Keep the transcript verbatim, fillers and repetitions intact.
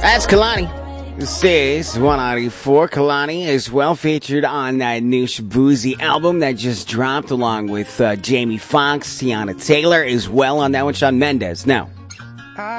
That's Kalani. This is one ninety-four. Kalani is well featured on that new Shabuzi album that just dropped, along with uh, Jamie Foxx, Tiana Taylor as well on that one. Shawn Mendes. Now,